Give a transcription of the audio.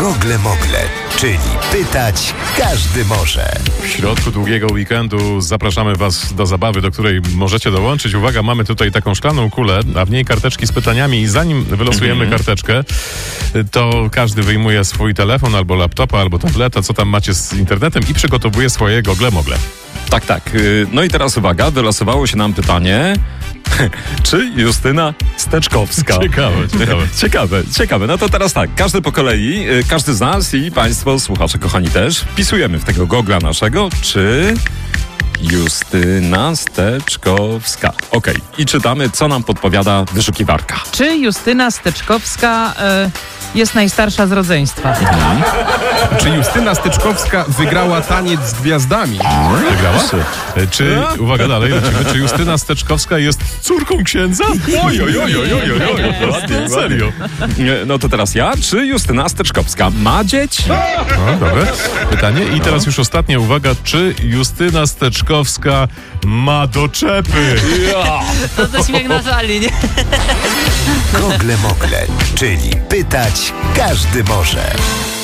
Gogle Mogle, czyli pytać każdy może. W środku długiego weekendu zapraszamy Was do zabawy, do której możecie dołączyć. Uwaga, mamy tutaj taką szklaną kulę, a w niej karteczki z pytaniami i zanim wylosujemy karteczkę, to każdy wyjmuje swój telefon albo laptopa, albo tableta, co tam macie z internetem i przygotowuje swoje Gogle Mogle. Tak. No i teraz uwaga, wylosowało się nam pytanie, czy Justyna Steczkowska? Ciekawe. No to teraz tak, każdy po kolei, każdy z nas i Państwo, słuchacze kochani też, wpisujemy w tego Gogla naszego, czy Justyna Steczkowska. Okej. I czytamy, co nam podpowiada wyszukiwarka. Czy Justyna Steczkowska jest najstarsza z rodzeństwa? Czy Justyna Steczkowska wygrała taniec z gwiazdami? Wygrała? Czy, uwaga dalej, lecimy, czy Justyna Steczkowska jest córką księdza? Oj. Serio. No to teraz ja, czy Justyna Steczkowska ma dzieci? No, dobre pytanie. I teraz już ostatnia uwaga, czy Justyna Steczkowska ma doczepy? To śmiech na sali, nie? Gogle Mogle, czyli pytać każdy może.